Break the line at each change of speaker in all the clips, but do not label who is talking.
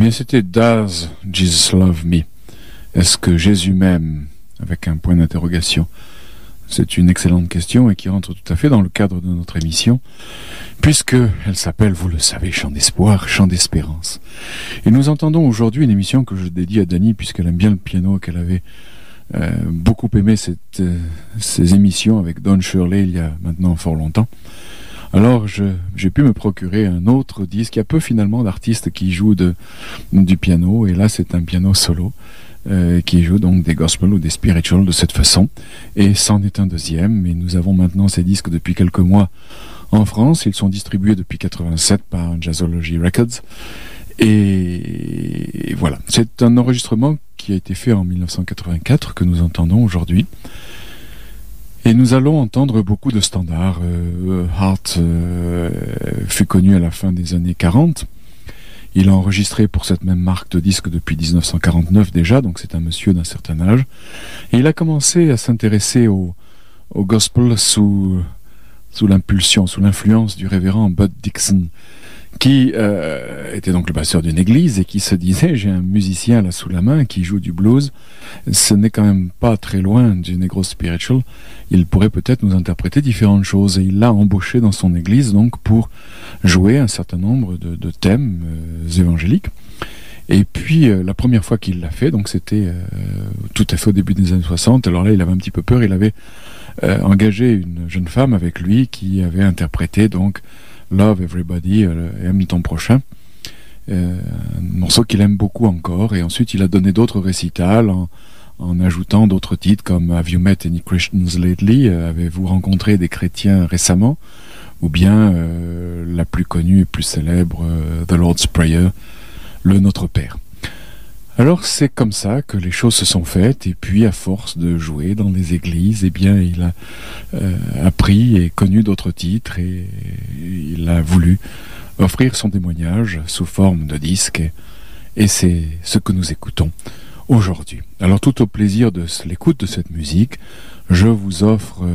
bien, c'était Does Jesus Love Me? Est-ce que Jésus m'aime? Avec un point d'interrogation. C'est une excellente question et qui rentre tout à fait dans le cadre de notre émission, puisque elle s'appelle, vous le savez, Chant d'espoir, Chant d'espérance. Et nous entendons aujourd'hui une émission que je dédie à Dani, puisqu'elle aime bien le piano, qu'elle avait beaucoup aimé ces émissions avec Don Shirley il y a maintenant fort longtemps. Alors j'ai pu me procurer un autre disque. Il y a peu finalement d'artistes qui jouent du piano, et là c'est un piano solo qui joue donc des gospel ou des spirituals de cette façon, et c'en est un deuxième. Et nous avons maintenant ces disques depuis quelques mois en France. Ils sont distribués depuis 87 par Jazzology Records, et voilà, c'est un enregistrement qui a été fait en 1984 que nous entendons aujourd'hui. Et nous allons entendre beaucoup de standards. Hart fut connu à la fin des années 40. Il a enregistré pour cette même marque de disques depuis 1949 déjà, donc c'est un monsieur d'un certain âge. Et il a commencé à s'intéresser au gospel sous l'impulsion, sous l'influence du révérend Bud Dixon, qui était donc le pasteur d'une église et qui se disait: j'ai un musicien là sous la main qui joue du blues, ce n'est quand même pas très loin du negro spiritual, il pourrait peut-être nous interpréter différentes choses. Et il l'a embauché dans son église donc pour jouer un certain nombre de thèmes évangéliques. Et puis la première fois qu'il l'a fait, donc c'était tout à fait au début des années 60, alors là il avait un petit peu peur, il avait engagé une jeune femme avec lui qui avait interprété donc Love Everybody, aime ton prochain, un morceau qu'il aime beaucoup encore. Et ensuite il a donné d'autres récitals en ajoutant d'autres titres comme Have You Met Any Christians Lately? Avez-vous rencontré des chrétiens récemment? Ou bien la plus connue et plus célèbre, The Lord's Prayer, le Notre Père. Alors c'est comme ça que les choses se sont faites, et puis à force de jouer dans les églises, eh bien il a appris et connu d'autres titres, et il a voulu offrir son témoignage sous forme de disque, et c'est ce que nous écoutons aujourd'hui. Alors tout au plaisir de l'écoute de cette musique, je vous offre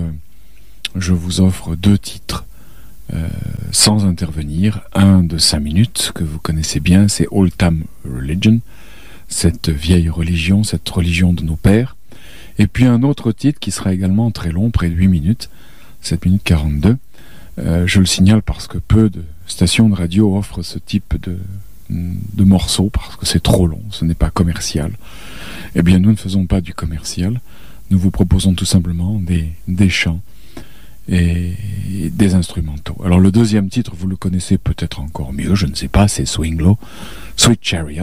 deux titres sans intervenir. Un de 5 minutes que vous connaissez bien, c'est Old Time Religion, cette vieille religion, cette religion de nos pères. Et puis un autre titre qui sera également très long, près de 8 minutes, 7 minutes 42. Je le signale parce que peu de stations de radio offrent ce type de morceaux, parce que c'est trop long, ce n'est pas commercial. Eh bien nous ne faisons pas du commercial, nous vous proposons tout simplement des chants et des instrumentaux. Alors le deuxième titre, vous le connaissez peut-être encore mieux, je ne sais pas, c'est Swing Low, Sweet Chariot,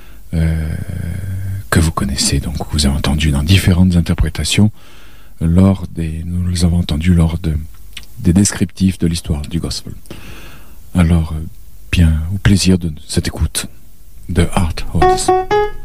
que vous connaissez, donc vous avez entendu dans différentes interprétations nous les avons entendus lors des descriptifs de l'histoire du gospel. Alors bien au plaisir de cette écoute de Art Hodes.